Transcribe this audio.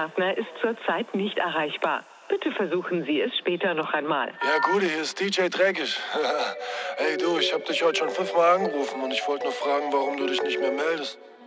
Gesprächspartner ist zurzeit nicht erreichbar. Bitte versuchen Sie es später noch einmal. Ja, Gude, hier ist DJ Dreckig. Hey du, ich hab dich heute schon 5-mal angerufen und ich wollte nur fragen, warum du dich nicht mehr meldest.